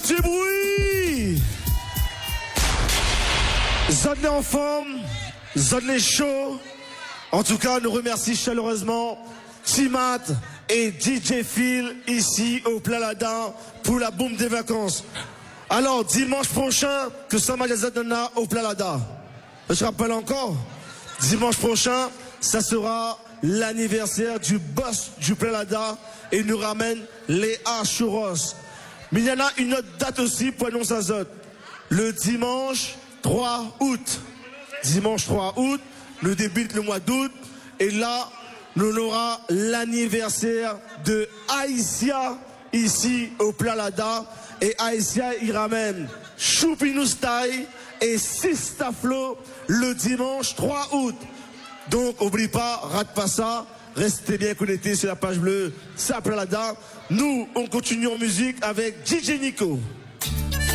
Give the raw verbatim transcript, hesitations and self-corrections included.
du bruit. Zone est en forme, Zone est chaud. En tout cas, nous remercie chaleureusement Timat et D J Phil ici au Planada pour la boum des vacances. Alors, dimanche prochain, que ça m'a Zadana au Planada. Je rappelle encore, dimanche prochain, ça sera l'anniversaire du boss du Planada et il nous ramène les Churros. Mais il y en a une autre date aussi pour annoncer Azot. Le dimanche trois août. Dimanche trois août, nous débute le mois d'août et là, nous aurons l'anniversaire de Aïsia ici au Planada. Et Aïsia, il ramène Choupinoustaï et Sistaflo le dimanche trois août. Donc, oublie pas, rate pas ça. Restez bien connectés sur la page bleue, ça Planada. Nous, on continue en musique avec D J Nico.